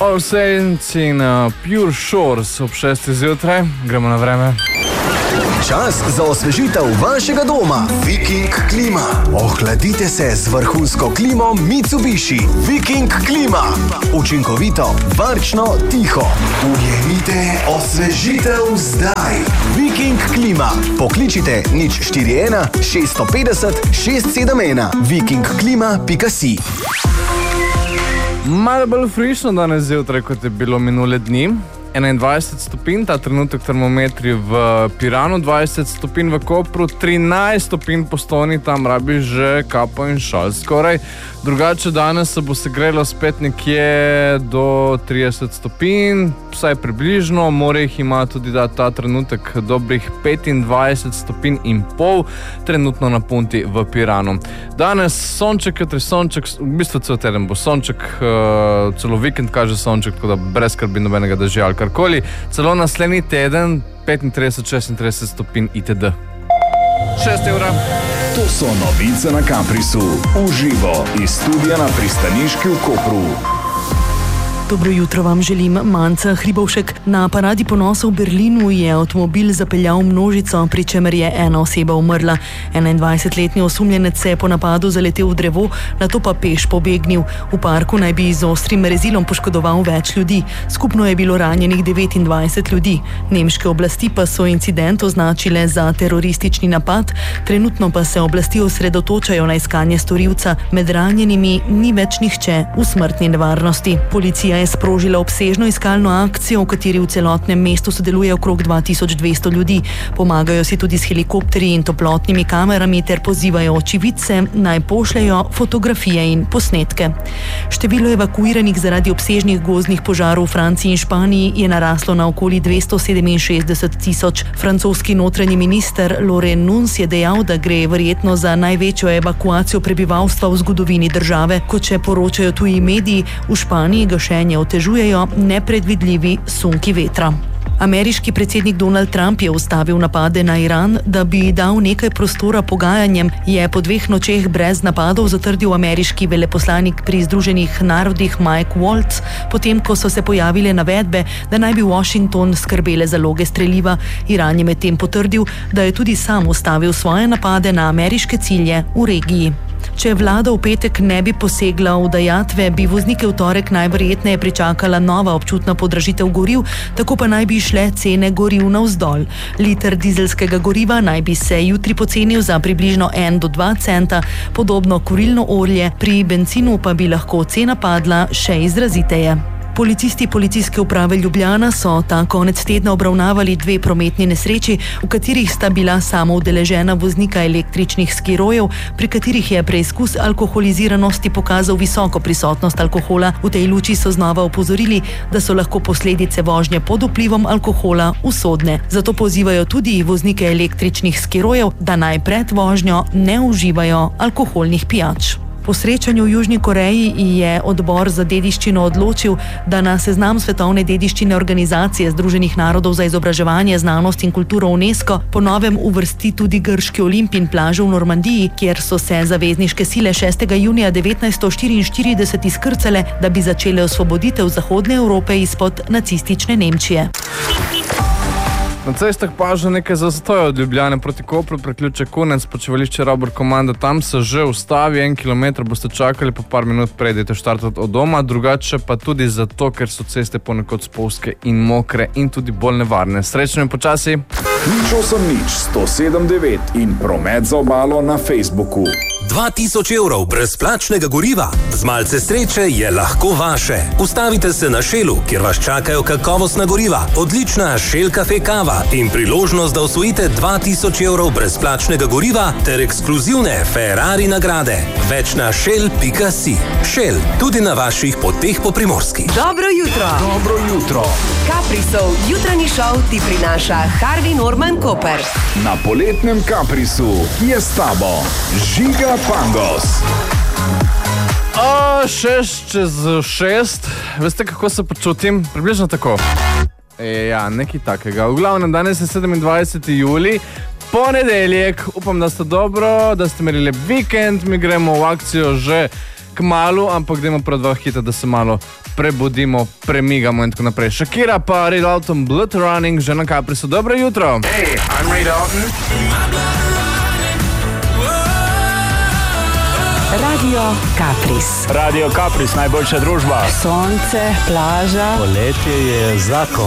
All Saints in Pure Shores ob 6. zjutraj. Gremo na vreme. Čas za osvežitev vašega doma. Viking Klima. Ohladite se z vrhunsko klimo Mitsubishi. Viking Klima. Učinkovito, varčno, tiho. Ujemite osvežitev zdaj. Viking Klima. Pokličite 041 650 671 vikingklima.si. Malo bolj frišno danes zjutraj, kot je bilo minule dni. 21 stopinj, ta trenutek termometri v Piranu, 20 stopinj v Kopru, 13 stopinj po Stoni, tam rabi že kapo in šal skoraj. Drugače danes se bo segrelo spet nekje do 30 stopinj, vsaj približno, more jih ima tudi ta trenutek dobrih 25 stopinj in pol, trenutno na punti v Piranu. Danes sonček, jutri sonček, v bistvu cel teden bo sonček, celo vikend kaže sonček, tako da brez skrbi nobenega dežja ali karkoli. Celo naslednji teden 35-36 stopinj itd. 6 evra. To so novice na Caprisu. Uživo iz studia na pristaniški v Kopru. Dobro jutro vam želim, Manca Hribovšek. Na paradi ponosa v Berlinu je avtomobil zapeljal množico, pri čemer je ena oseba umrla. 21-letni osumljenec se je po napadu zaletel v drevo, nato pa peš pobegnil. V parku naj bi z ostrim rezilom poškodoval več ljudi. Skupno je bilo ranjenih 29 ljudi. Nemške oblasti pa so incident označile za teroristični napad, trenutno pa se oblasti osredotočajo na iskanje storilca. Med ranjenimi ni več nihče v smrtni nevarnosti. Policija je sprožila obsežno iskalno akcijo, v kateri v celotnem mestu sodeluje okrog 2200 ljudi. Pomagajo si tudi s helikopterji in toplotnimi kamerami ter pozivajo očividce, naj pošljajo fotografije in posnetke. Število evakuiranih zaradi obsežnih gozdnih požarov v Franciji in Španiji je naraslo na okoli 267 tisoč. Francoski notranji minister Laurent Nunz je dejal, da gre verjetno za največjo evakuacijo prebivalstva v zgodovini države. Kot še poročajo tuji mediji, v Španiji gašenje otežujejo nepredvidljivi sunki vetra. Ameriški predsednik Donald Trump je ustavil napade na Iran, da bi dal nekaj prostora pogajanjem, je po 2 nočeh brez napadov zatrdil ameriški veleposlanik pri Združenih narodih Mike Waltz, potem ko so se pojavile navedbe, da naj bi Washington skrbele zaloge streliva. Iran je medtem potrdil, da je tudi sam ustavil svoje napade na ameriške cilje v regiji. Če vlada v petek ne bi posegla v dajatve, bi voznike v torek najverjetneje pričakala nova občutna podražitev goriv, tako pa naj bi šle cene goriv navzdol. Liter dizelskega goriva naj bi se jutri pocenil za približno 1 do 2 centa, podobno kurilno olje, pri bencinu pa bi lahko cena padla še izraziteje. Policisti Policijske uprave Ljubljana so ta konec tedna obravnavali 2 prometni nesreči, v katerih sta bila samo udeležena voznika električnih skirojev, pri katerih je preizkus alkoholiziranosti pokazal visoko prisotnost alkohola. V tej luči so znova opozorili, da so lahko posledice vožnje pod vplivom alkohola usodne. Zato pozivajo tudi voznike električnih skirojev, da naj pred vožnjo ne uživajo alkoholnih pijač. Po srečanju v Južni Koreji je odbor za dediščino odločil, da na seznam svetovne dediščine Organizacije Združenih narodov za izobraževanje, znanost in kulturo UNESCO po novem uvrsti tudi grški Olimp in plažo v Normandiji, kjer so se zavezniške sile 6. junija 1944 izkrcale, da bi začele osvoboditev Zahodne Evrope izpod nacistične Nemčije. Na cestah pa že nekaj zastoja od Ljubljane proti Kopru, priključek Kunec, počivališče Robor Komanda, tam se že ustavi, 1 kilometer boste čakali, po par minut prejdete štartati od doma, drugače pa tudi zato, ker so ceste ponekod spolzke in mokre in tudi bolj nevarne. Srečno in počasi. 080 107 9 in promet za obalo na Facebooku. 2000 evrov brezplačnega goriva. Z malce sreče je lahko vaše. Ustavite se na Shellu, kjer vas čakajo kakovostna goriva, odlična Shell Cafe kava in priložnost, da osvojite 2000 evrov brezplačnega goriva ter ekskluzivne Ferrari nagrade. Več na shell.si. Shell, tudi na vaših poteh po Primorski. Dobro jutro. Dobro jutro. Caprisov jutranji šov ti prinaša Harvey Norman Koper. Na poletnem Caprisu je s tabo Žiga Pangos. 6 čez 6. Veste, kako se počutim? Približno tako. Ja, nekaj takega. V glavnem, danes je 27. julij, ponedeljek. Upam, da ste dobro, da ste imeli lep vikend. Mi gremo v akcijo že kmalu, ampak dajmo prav dva hita, da se malo prebudimo, premigamo in tako naprej. Shakira pa Ray Dalton, Blood Running, že na Caprisu. Dobro jutro. Hey, I'm Ray Dalton. Radio Capris. Radio Capris, najboljša družba. Sonce, plaža. Poletje je zakon.